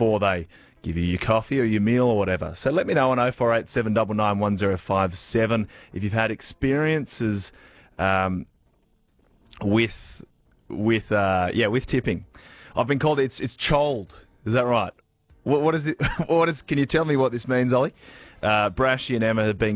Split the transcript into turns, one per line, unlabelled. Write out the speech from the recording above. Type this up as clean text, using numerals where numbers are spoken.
before they give you your coffee or your meal or whatever. So let me know on 0487 99 1057 if you've had experiences with tipping. I've been called it's choled. Is that right? What is it? Can you tell me what this means, Ollie? Brashy and Emma have been